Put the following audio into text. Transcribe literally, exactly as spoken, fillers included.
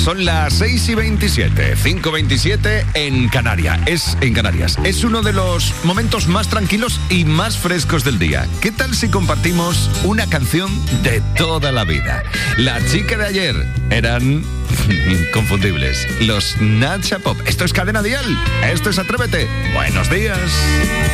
Son las seis y veintisiete, cinco y veintisiete en Canarias. Es en Canarias. Es uno de los momentos más tranquilos y más frescos del día. ¿Qué tal si compartimos una canción de toda la vida? La chica de ayer eran inconfundibles. Los Nacha Pop. Esto es Cadena Dial. Esto es Atrévete. Buenos días.